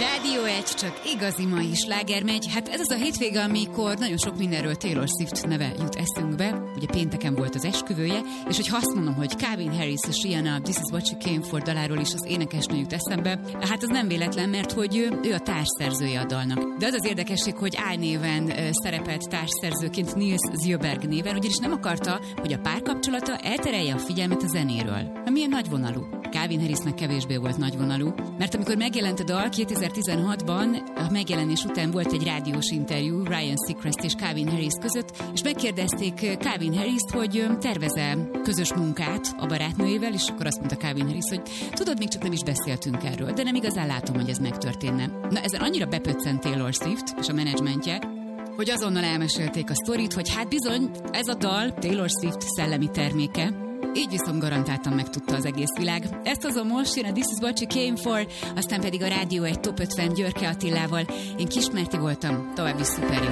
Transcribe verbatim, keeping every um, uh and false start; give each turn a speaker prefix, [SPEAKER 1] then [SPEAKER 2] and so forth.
[SPEAKER 1] Rádió egy, csak igazi mai sláger megy. Hát ez az a hétvége, amikor nagyon sok mindenről Taylor Swift neve jut eszünkbe. Ugye pénteken volt az esküvője, és hogy azt mondom, hogy Calvin Harris és Rihanna This Is What You Came For daláról is az énekesnő jut eszembe. Hát az nem véletlen, mert hogy ő, ő a társszerzője a dalnak. De az az érdekesség, hogy álnéven uh, szerepelt társszerzőként Nils Sjöberg néven, ugyanis nem akarta, hogy a párkapcsolata elterelje a figyelmet a zenéről. Hát milyen nagyvonalú. Calvin Harrisnek kevésbé volt nagyvonalú, mert amikor megjelent a dal kétezer-tizenhatban, a megjelenés után volt egy rádiós interjú Ryan Seacrest és Calvin Harris között, és megkérdezték Calvin Harrist, hogy tervez-e közös munkát a barátnőjével, és akkor azt mondta Calvin Harris, hogy tudod, még csak nem is beszéltünk erről, de nem igazán látom, hogy ez megtörténne. Na, ezen annyira bepöccent Taylor Swift és a menedzsmentje, hogy azonnal elmesélték a sztorit, hogy hát bizony, ez a dal Taylor Swift szellemi terméke, így viszont garantáltan megtudta az egész világ. Ezt hozom most, jön a This Is What You Came For, aztán pedig a Rádió egy Top ötven Györke Attilával. Én Kismerti voltam, további szuper jó